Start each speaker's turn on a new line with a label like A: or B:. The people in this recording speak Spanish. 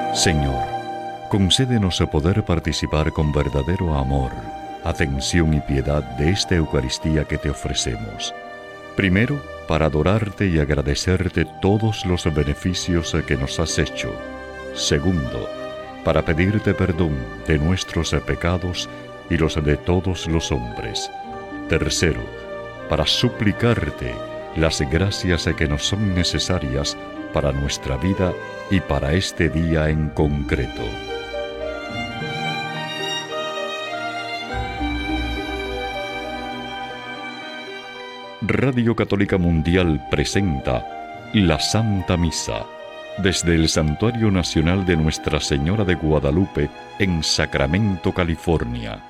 A: Señor, concédenos poder participar con verdadero amor, atención y piedad de esta Eucaristía que te ofrecemos. Primero, para adorarte y agradecerte todos los beneficios que nos has hecho. Segundo, para pedirte perdón de nuestros pecados y los de todos los hombres. Tercero, para suplicarte las gracias que nos son necesarias para nuestra vida y para este día en concreto. Radio Católica Mundial presenta la Santa Misa desde el Santuario Nacional de Nuestra Señora de Guadalupe en Sacramento, California.